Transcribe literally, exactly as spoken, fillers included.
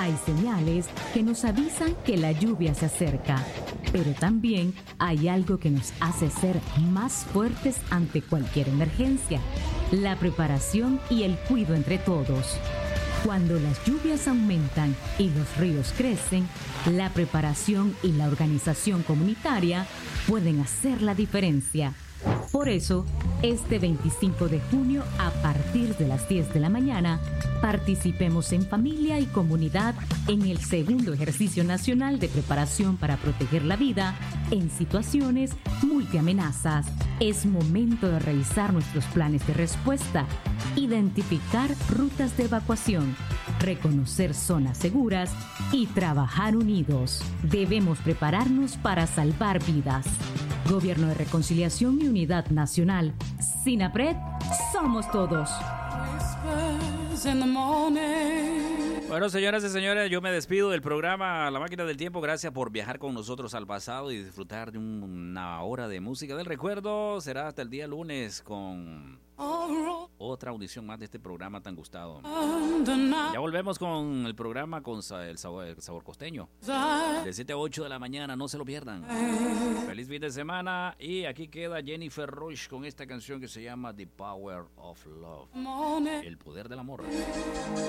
Hay señales que nos avisan que la lluvia se acerca, pero también hay algo que nos hace ser más fuertes ante cualquier emergencia: la preparación y el cuidado entre todos. Cuando las lluvias aumentan y los ríos crecen, la preparación y la organización comunitaria pueden hacer la diferencia. Por eso, este veinticinco de junio, a partir de las diez de la mañana, participemos en familia y comunidad en el segundo ejercicio nacional de preparación para proteger la vida en situaciones multiamenazas. Es momento de revisar nuestros planes de respuesta, identificar rutas de evacuación, reconocer zonas seguras y trabajar unidos. Debemos prepararnos para salvar vidas. Gobierno de Reconciliación y Unidad Nacional. SINAPRED, somos todos. Bueno, señoras y señores, yo me despido del programa La Máquina del Tiempo. Gracias por viajar con nosotros al pasado y disfrutar de una hora de música del recuerdo. Será hasta el día lunes con otra audición más de este programa tan gustado. Ya volvemos con el programa con el sabor, el sabor costeño. De siete a ocho de la mañana, no se lo pierdan. Feliz fin de semana. Y aquí queda Jennifer Rush con esta canción que se llama The Power of Love. El poder del amor.